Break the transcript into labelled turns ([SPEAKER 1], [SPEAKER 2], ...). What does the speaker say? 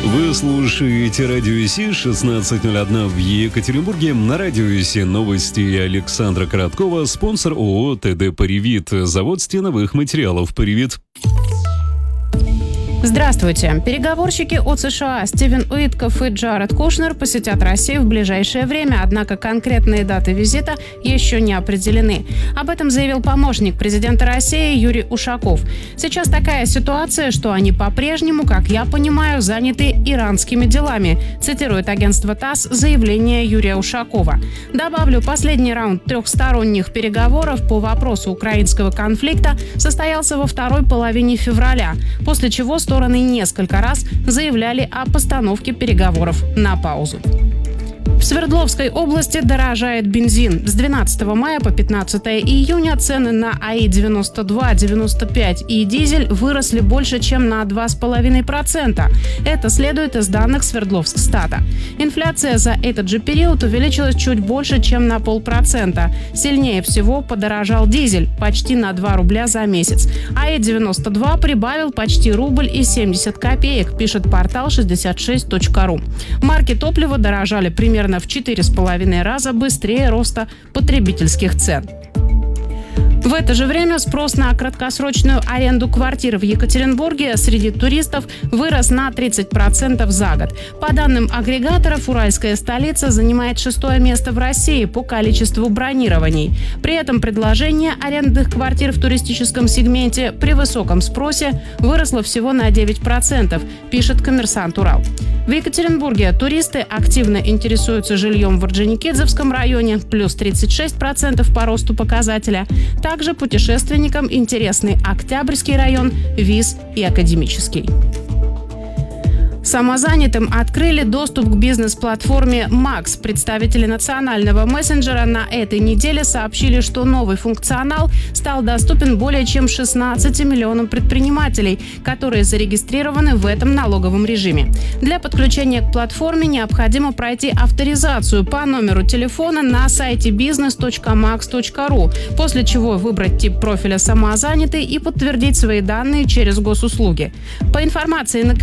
[SPEAKER 1] Вы слушаете Радио Си, 16:01 в Екатеринбурге. На Радио Си новости Александра Короткова, спонсор ООО «ТД Паривит», завод стеновых материалов «Паривит».
[SPEAKER 2] Здравствуйте. Переговорщики от США Стивен Уиткоф и Джаред Кушнер посетят Россию в ближайшее время, однако конкретные даты визита еще не определены. Об этом заявил помощник президента России Юрий Ушаков. Сейчас такая ситуация, что они по-прежнему, как я понимаю, заняты иранскими делами, цитирует агентство ТАСС заявление Юрия Ушакова. Добавлю, последний раунд трехсторонних переговоров по вопросу украинского конфликта состоялся во второй половине февраля, после чего стороны несколько раз заявляли о постановке переговоров на паузу. В Свердловской области дорожает бензин. С 12 мая по 15 июня цены на АИ-92, 95 и дизель выросли больше, чем на 2,5%. Это следует из данных Свердловскстата. Инфляция за этот же период увеличилась чуть больше, чем на 0,5%. Сильнее всего подорожал дизель – почти на 2 рубля за месяц. АИ-92 прибавил почти рубль и 70 копеек, пишет портал 66.ru. Марки топлива дорожали примерно в 4,5 раза быстрее роста потребительских цен. В это же время спрос на краткосрочную аренду квартир в Екатеринбурге среди туристов вырос на 30% за год. По данным агрегаторов, уральская столица занимает 6-е место в России по количеству бронирований. При этом предложение арендных квартир в туристическом сегменте при высоком спросе выросло всего на 9%, пишет «Коммерсант Урал». В Екатеринбурге туристы активно интересуются жильем в Орджоникидзевском районе, плюс 36% по росту показателя. Также путешественникам интересны Октябрьский район, ВИЗ и Академический. Самозанятым открыли доступ к бизнес-платформе Макс. Представители национального мессенджера на этой неделе сообщили, что новый функционал стал доступен более чем 16 миллионам предпринимателей, которые зарегистрированы в этом налоговом режиме. Для подключения к платформе необходимо пройти авторизацию по номеру телефона на сайте business.max.ru, после чего выбрать тип профиля «Самозанятый» и подтвердить свои данные через госуслуги. По информации на